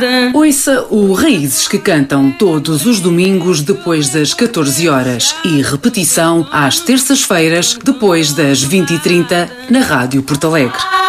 estrada. Ouça o Raízes que Cantam todos os domingos depois das 14 horas e repetição às terças-feiras depois das 20h30 na Rádio Porto Alegre.